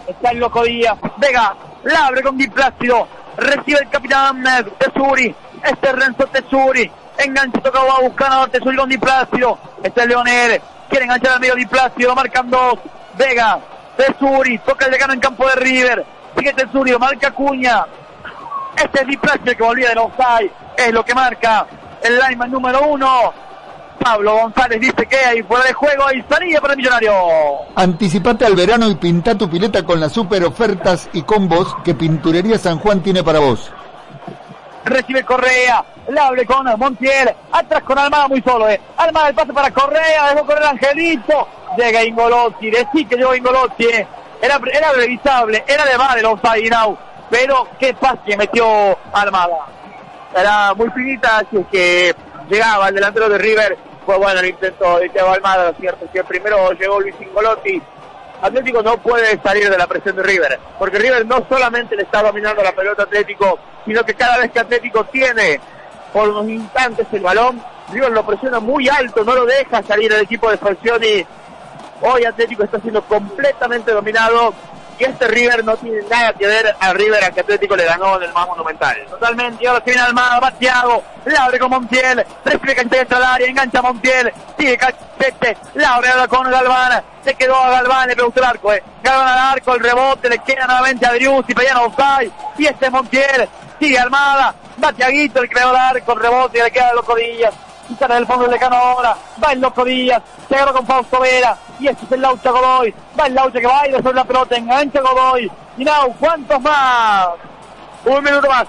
está el Loco Díaz. Vega, la abre con Di Plácido. Recibe el capitán Tesuri. Este es Renzo Tesuri. Enganche, toca a buscar a Tesuri con Di Plácido. Este es Leonel. Quiere enganchar al medio Di Plácido. Marcan dos. Vega, Tesuri. Toca el decano en campo de River. Sigue Tesuri, marca Acuña. Este es Di Plácido que volvía del offside. Es lo que marca el lineman número 1. Pablo González dice que hay fuera de juego y salida para el Millonario. Anticipate al verano y pinta tu pileta con las super ofertas y combos que Pinturería San Juan tiene para vos. Recibe Correa, la abre con Montiel, atrás con Almada muy solo, Almada el pase para Correa, dejó correr Angelito, llega Ingolotti, decí que llegó Ingolotti, era revisable, era de más el offside now, pero qué pase que metió Almada. Era muy finita, así es que llegaba el delantero de River. Fue bueno el intento de Thiago Almada, lo cierto es que primero llegó Luis Ingolotti. Atlético no puede salir de la presión de River, porque River no solamente le está dominando la pelota a Atlético, sino que cada vez que Atlético tiene por unos instantes el balón, River lo presiona muy alto, no lo deja salir el equipo de Falcioni. Hoy Atlético está siendo completamente dominado y este River no tiene nada que ver al River a que Atlético le ganó en el más Monumental. Totalmente, y ahora se viene Almada, va Thiago, la abre con Montiel, recibe Cachete entra al área, engancha a Montiel, sigue Cachete, la abre ahora con Galván, se quedó a Galván, le preguntó el arco, Galván al arco, el rebote, le queda nuevamente a Driussi, Pellano offside, y este es Montiel, sigue Almada, va Thiaguito, el creó el arco, el rebote, le queda a Loco Díaz. Y sale del fondo del decano ahora, va el Loco Díaz, se agarró con Fausto Vera, y este es el Laucha Godoy, va el Laucha que baila sobre la pelota, engancha Godoy, y now, ¿cuántos más? Un minuto más,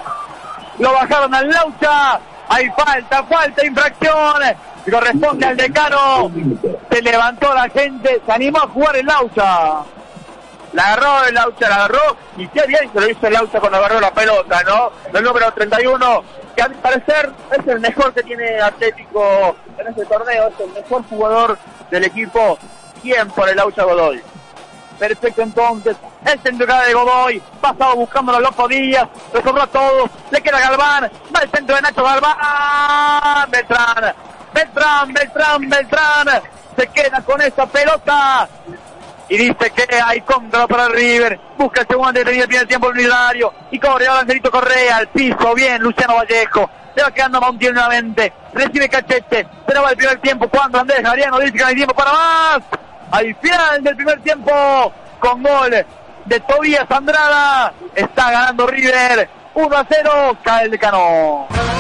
lo bajaron al Laucha, hay falta, infracción, corresponde al decano, se levantó la gente, se animó a jugar el Laucha. La agarró el Laucha, y qué bien se lo hizo el Laucha cuando agarró la pelota, ¿no? El número 31, que a mi parecer es el mejor que tiene Atlético en este torneo, es el mejor jugador del equipo. ¿Quién? Por el Laucha Godoy. Perfecto, entonces, el centro de Godoy, pasado buscando a Loco Díaz, recorrió a todos, le queda Galván, va el centro de Nacho Galván, Beltrán, se queda con esa pelota. Y dice que hay contra para el River. Busca el segundo detenido, tiene el tiempo el Millonario. Y corre ahora Angelito Correa. Al piso, bien, Luciano Vallejo. Le va quedando Montiel nuevamente. Recibe Cachete. Pero va el primer tiempo. Cuando Andrés Gariano dice que no hay tiempo para más. Al final del primer tiempo. Con gol de Tobías Andrada. Está ganando River. 1-0. Cae el decano.